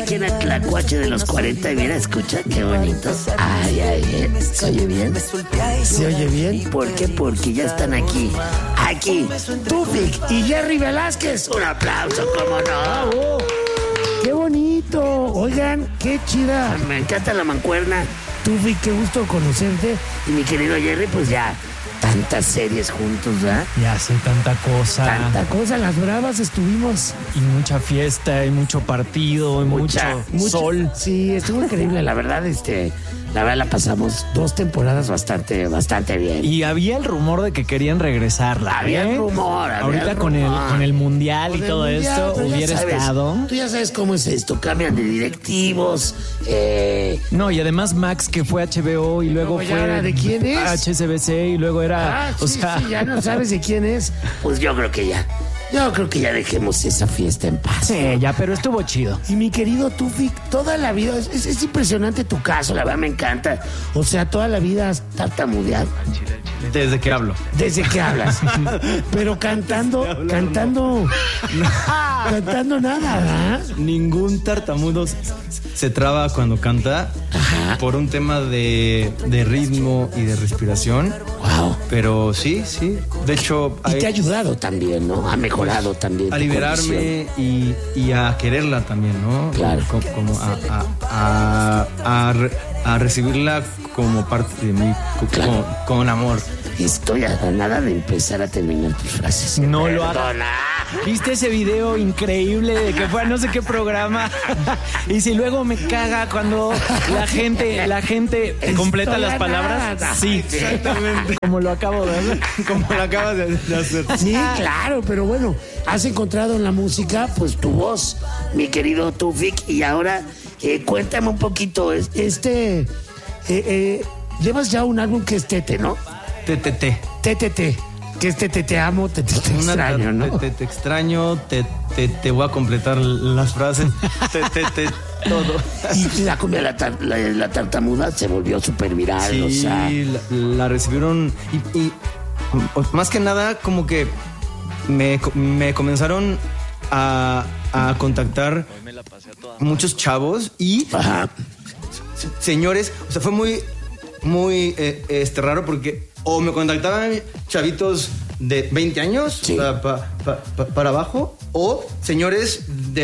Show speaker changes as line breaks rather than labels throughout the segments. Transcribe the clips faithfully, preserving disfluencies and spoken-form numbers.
aquí en el Tlacuache de los cuarenta y mira, escucha, qué bonito. Ay, ay, ay, ¿se oye bien? ¿Se oye bien? ¿Por qué? Porque ya están aquí, aquí, Tufik y Jerry Velázquez. Un aplauso, cómo no. ¡Qué bonito! Oigan, qué chida. Me encanta la mancuerna. Tufik, qué gusto conocerte. Y mi querido Jerry, pues ya... Tantas series juntos, ¿verdad?
Ya sé, tanta cosa.
Tanta cosa, las bravas estuvimos.
Y mucha fiesta, y mucho partido, y mucha, mucho, mucho sol.
Sí, estuvo increíble, la verdad, este... La verdad la pasamos dos temporadas bastante, bastante bien.
Y había el rumor de que querían regresarla.
Había
¿eh?
el rumor, había
Ahorita
el
con
rumor.
el con el mundial con y el todo mundial, esto hubiera
sabes,
estado.
Tú ya sabes cómo es esto, cambian de directivos. Eh...
No, y además Max, que fue H B O y luego
no,
fue
ahora, ¿de quién es?
H S B C y luego era,
Ah,
o
sí,
sea,
sí, ya no sabes de quién es. Pues yo creo que ya. Yo creo que ya dejemos esa fiesta en paz.
Sí, ya, pero estuvo chido.
Y mi querido Tufik, toda la vida, es, es, es impresionante tu caso, la verdad me encanta. O sea, toda la vida has tartamudeado.
Desde que hablo.
Desde que hablas. Pero cantando, cantando, no. cantando nada, ¿verdad?
Ningún tartamudo se traba cuando canta. Ajá. Por un tema de, de ritmo y de respiración.
Wow.
Pero sí, sí. De hecho...
Y
hay,
te ha ayudado también, ¿no? Ha mejorado también.
A liberarme y, y a quererla también, ¿no?
Claro.
Como, como a, a, a, a, re, a recibirla como parte de mí, claro. con, con amor.
Estoy a nada de empezar a terminar tus frases.
No lo hagas. ¿Viste ese video increíble de que fue a no sé qué programa? Y si luego me caga cuando la gente, la gente completa las palabras.
Nada.
Sí,
exactamente.
Como lo acabo de hacer.
Como lo acabas de, de hacer.
Sí, claro, pero bueno, has encontrado en la música, pues tu voz, mi querido Tufik, y ahora eh, cuéntame un poquito, este, eh, eh, llevas ya un álbum que es Tete, ¿no?
T T T.
T T T. Que es Te, te, te amo, te, te, te extraño, ¿no?
Te, te, te extraño, te, te, te voy a completar las frases. Te, te, te, todo.
Y la cumbia, la, tar, la, la tartamuda se volvió súper viral,
sí,
o sea.
la, la recibieron y, y más que nada como que me, me comenzaron a, a contactar muchos chavos y
Ajá.
señores, o sea, fue muy, muy eh, este, raro porque o me contactaban chavitos de veinte años,
sí.
pa, pa, pa, pa, para abajo, o señores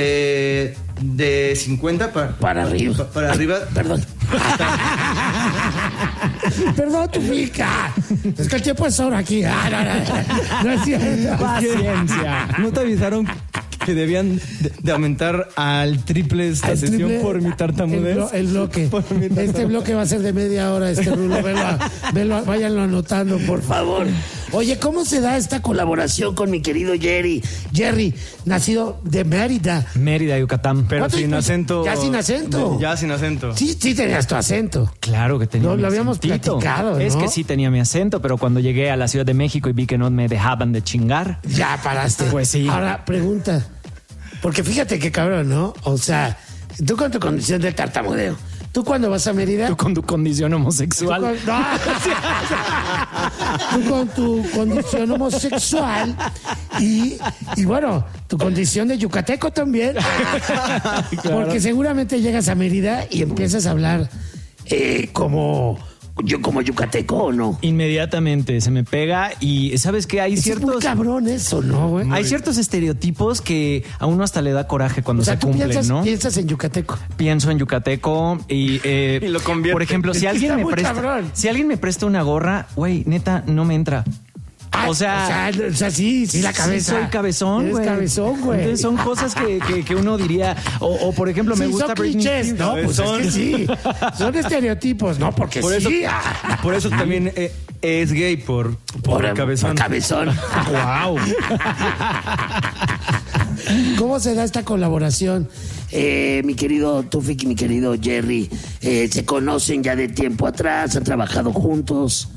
de, de cincuenta para,
para arriba.
Pa, para Ay, arriba.
Perdón. Perdón, tu pica. Es que el tiempo es ahora aquí. Ah, no, no, no es cierto.
Paciencia.
¿No te avisaron que debían de, de aumentar al triple esta al sesión triple, por mi tartamudez?
El, blo, el bloque. Mi tartamudez. Este bloque va a ser de media hora, este Rulo. Velo, velo, váyanlo anotando, por favor. Oye, ¿cómo se da esta colaboración con mi querido Jerry? Jerry, nacido de Mérida.
Mérida, Yucatán.
Pero sin acento.
Ya sin acento.
Ya sin acento.
Sí, sí tenías tu acento.
Claro que tenía.
No,
mi
lo habíamos
acentito.
platicado, ¿no?
Es que sí tenía mi acento, pero cuando llegué a la Ciudad de México y vi que no me dejaban de chingar.
Ya paraste.
Pues sí.
Ahora, pregunta. Porque fíjate qué cabrón, ¿no? O sea, tú con tu condición de tartamudeo. ¿Tú cuando vas a Mérida?
Tú con tu condición homosexual.
Tú con, no. Tú con tu condición homosexual y, y bueno, tu condición de yucateco también. Claro. Porque seguramente llegas a Mérida y empiezas a hablar eh, como... Yo como yucateco o no.
Inmediatamente se me pega y ¿sabes qué? Hay
eso
ciertos...
Es muy cabrón eso, ¿no, güey?
Hay ciertos estereotipos que a uno hasta le da coraje cuando
o sea,
se
tú
cumplen,
piensas,
¿no?
piensas en yucateco.
Pienso en yucateco y, eh,
y lo convierte.
Por ejemplo, si alguien me presta,
cabrón.
si alguien me presta una gorra, güey, neta, no me entra.
Ah,
o, sea,
o, sea, o sea, sí, sí, la cabeza.
Sí soy cabezón, güey.
cabezón, güey.
Entonces son cosas que, que, que uno diría. O, o por ejemplo,
sí,
me gusta
son
Britney
clichés, ¿no? Pues es que sí. Son estereotipos, ¿no? Porque
por
sí.
Eso, por eso también eh, es gay, por, por, por cabezón.
Por cabezón.
Wow.
¿Cómo se da esta colaboración? Eh, mi querido Tufik y mi querido Jerry, eh, se conocen ya de tiempo atrás, han trabajado juntos.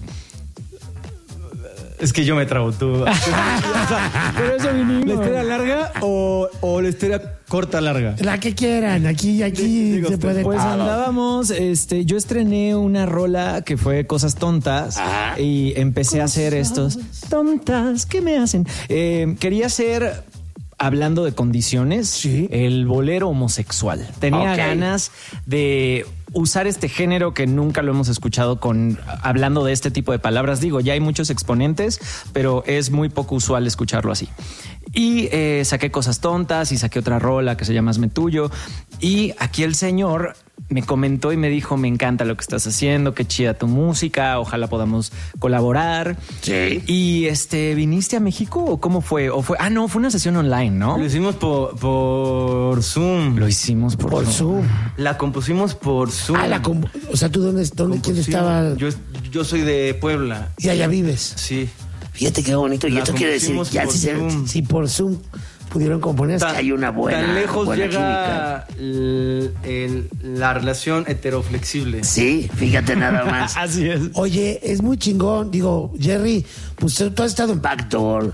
Es que yo me trabo tú.
Pero eso vinimos.
¿La historia larga o, o la historia corta larga?
La que quieran, aquí aquí
Digo,
se puede.
Pues andábamos, este, yo estrené una rola que fue Cosas Tontas.
Ajá.
Y empecé Cosas a hacer estos tontas, ¿qué me hacen? Eh, quería hacer hablando de condiciones,
sí.
el bolero homosexual. Tenía okay. ganas de usar este género que nunca lo hemos escuchado con hablando de este tipo de palabras. Digo, ya hay muchos exponentes, pero es muy poco usual escucharlo así. Y eh, saqué Cosas Tontas y saqué otra rola que se llama Hazme Tuyo. Y aquí el señor me comentó y me dijo, me encanta lo que estás haciendo, qué chida tu música, ojalá podamos colaborar.
Sí.
Y este, ¿viniste a México o cómo fue? ¿O fue? Ah, no, fue una sesión online, ¿no?
Lo hicimos por, por Zoom.
Lo hicimos por,
por Zoom.
La compusimos por Zoom.
Ah, la comp- o sea, ¿tú dónde, dónde quién estaba?
Yo, yo soy de Puebla.
¿Y allá vives?
Sí.
Fíjate qué bonito. Y
La
esto quiere decir, ya si se...
Sí, por Zoom pudieron componer.
Tan, hay una buena
Tan lejos
buena
llega el, el, la relación heteroflexible.
Sí, fíjate nada más.
Así es.
Oye, es muy chingón. Digo, Jerry, pues tú has estado en
Backdoor,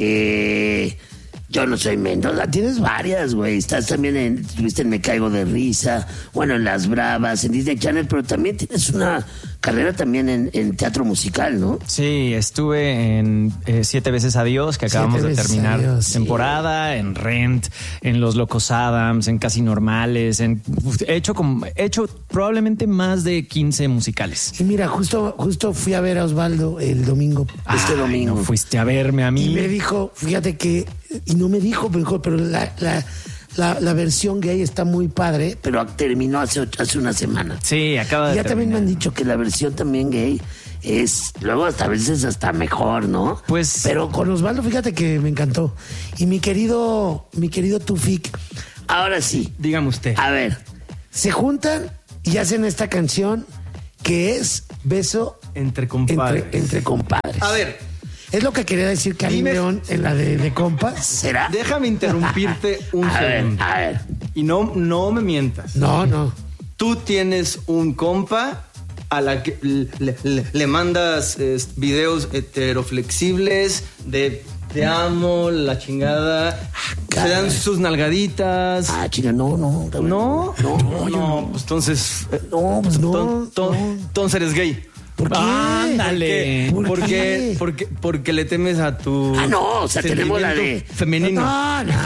eh... Yo no soy Mendoza, tienes varias, güey. Estás también en, estuviste en Me Caigo de Risa, bueno, en Las Bravas, en Disney Channel, pero también tienes una carrera también en, en teatro musical, ¿no?
Sí, estuve en eh, Siete Veces Adiós, que acabamos de terminar Adiós, temporada, sí. En Rent, en Los Locos Adams, en Casi Normales, en, he hecho como, he hecho probablemente más de quince musicales.
Y mira, justo, justo fui a ver a Osvaldo el domingo.
Este
Ay,
domingo.
No fuiste a verme a mí.
Y me dijo, fíjate que, y no me dijo, mejor, pero la, la, la, la versión gay está muy padre.
Pero terminó hace, hace una semana.
Sí, acaba de
y ya
terminar.
También me han dicho
que la versión también gay es, luego hasta a veces hasta mejor, ¿no?
Pues.
Pero con Osvaldo, fíjate que me encantó. Y mi querido, mi querido Tufik.
Ahora sí.
Dígame usted.
A ver.
Se juntan y hacen esta canción que es Beso
entre compadres.
Entre, entre compadres.
A ver.
Es lo que quería decir Karim León en la de, de compas.
¿Será?
Déjame interrumpirte un
a
segundo.
Ver, a ver.
Y no, no me mientas.
No, no.
Tú tienes un compa a la que le, le, le mandas eh, videos heteroflexibles de te amo, la chingada. Se dan sus nalgaditas.
Ah, chinga, no, no.
¿No?
No,
no, no pues entonces.
No, pues no.
Ton, ton,
no.
Entonces eres gay.
¿Por qué?
Ándale.
¿Por
porque,
qué?
porque, porque le temes a tu.
Ah, no, o sea, tenemos la de.
Femenino.
No, no.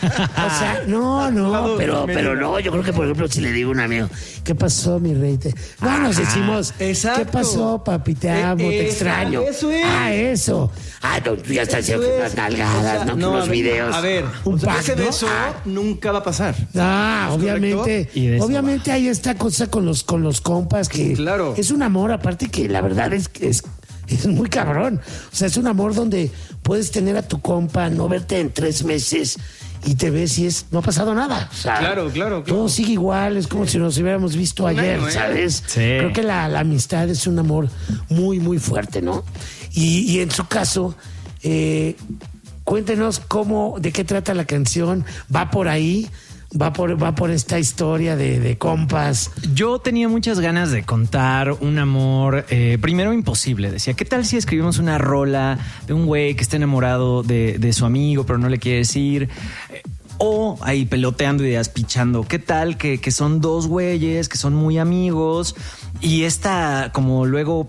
O sea, no, no.
Pero, pero no, yo creo que, por ejemplo, si le digo a un amigo,
¿qué pasó, mi rey? Te... No, nos decimos,
exacto.
¿qué pasó, papi? Te amo,
Eh,
te
esa-
extraño.
eso es.
Ah, eso.
ah, no, tú ya estás haciendo que unas nalgadas,
O sea,
no, que
no,
unos
a ver,
videos.
A ver,
Un
o sea,
pack,
ese
¿no?
beso
Ah.
nunca va a pasar.
Ah,
¿Es
obviamente.
Y de eso
Obviamente hay esta cosa con los, con los compas que
Claro.
es un amor, aparte que la verdad es que es, es muy cabrón. O sea, es un amor donde puedes tener a tu compa, no verte en tres meses y te ves y es, no ha pasado nada. O sea,
Claro, claro, claro.
todo sigue igual, es como si nos hubiéramos visto
Un
ayer,
año, ¿eh?
¿sabes?
Sí.
Creo que la, la amistad es un amor muy, muy fuerte, ¿no? Y, y en su caso, eh, cuéntenos cómo, de qué trata la canción, va por ahí, va por, va por esta historia de, de compas.
Yo tenía muchas ganas de contar un amor, eh, primero imposible. Decía, ¿qué tal si escribimos una rola de un güey que está enamorado de, de su amigo, pero no le quiere decir? Eh, O ahí peloteando ideas, pichando. ¿Qué tal que, que son dos güeyes, que son muy amigos? Y esta, como luego,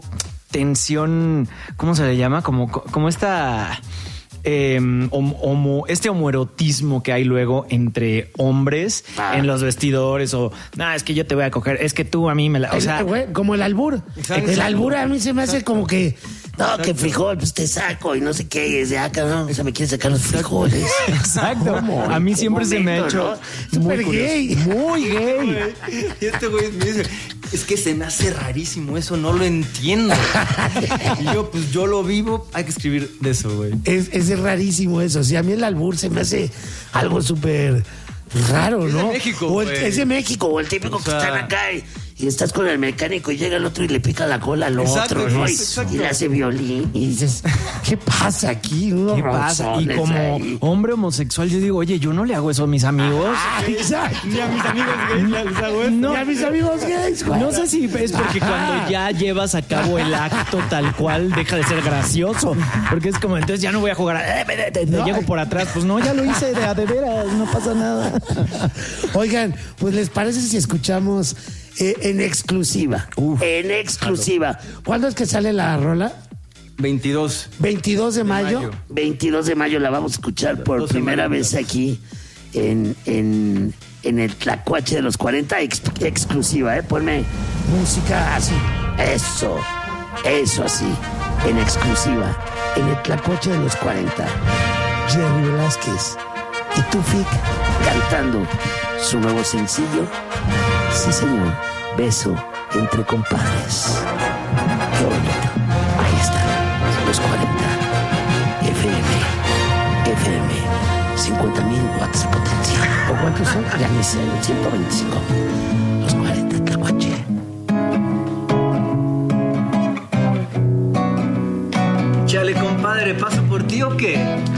tensión, ¿cómo se le llama? Como, como esta... Eh, homo, este homoerotismo que hay luego entre hombres
Ah.
en los vestidores o no, es que yo te voy a coger, es que tú a mí me la... O sea,
El- güey, como el albur.
Exacto.
El albur a mí se me hace como que...
No, que frijol, pues te saco y no sé qué. Y es de, ah, cabrón, o sea, me quiere sacar los frijoles.
exacto.
¿Cómo?
A mí
¿En qué
siempre se me ha
momento,
hecho
no?
muy
Súper
curioso.
gay.
Muy gay.
Y este güey me dice, es que se me hace rarísimo eso, no lo entiendo. Y yo, pues yo lo vivo, hay que escribir de eso, güey.
Es, es rarísimo eso. Sí, a mí el albur se me hace algo súper raro,
Es de
¿no?
México,
O el-
güey.
es de México.
O el típico
O sea-
que están acá y, y estás con el mecánico y llega el otro y le pica la cola al
Exacto,
otro, ¿no? Y,
exacto.
y le hace violín.
Y dices, ¿qué pasa aquí? Unos
¿Qué pasa? Y
rozones
como
ahí.
hombre homosexual, yo digo, oye, yo no le hago eso a mis amigos.
Ah, exacto.
Ni a mis amigos gays les hago eso.
No.
Y a mis amigos gays, güey.
No sé si es porque cuando ya llevas a cabo el acto tal cual deja de ser gracioso. Porque es como, entonces ya no voy a jugar. a- eh, te- te
No.
llego por atrás. Pues no, ya lo hice de a de veras, no pasa nada.
Oigan, pues ¿les parece si escuchamos eh, en exclusiva?
En exclusiva.
¿Cuándo es que sale la rola?
veintidós.
veintidós de mayo.
mayo.
veintidós de mayo la vamos a escuchar por primera vez aquí en, en, en el Tlacuache de los cuarenta, ex, exclusiva, ¿eh? Ponme música así. Eso, eso así, en exclusiva, en el Tlacuache de los cuarenta. Jerry Velázquez y Tufik cantando su nuevo sencillo. Sí, señor, Beso entre compadres. Qué bonito. Ahí está, los cuarenta. F M, F M, cincuenta mil watts de potencia. ¿O cuántos son? Ya ni sé, ciento veinticinco mil. Los cuarenta, Tlacuache.
Chale, compadre, ¿paso por ti o qué?